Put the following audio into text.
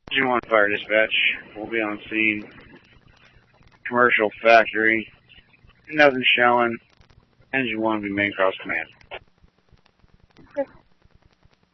Engine 1 Fire Dispatch will be on scene. Commercial factory. Nothing showing. Engine 1 will be main cross command.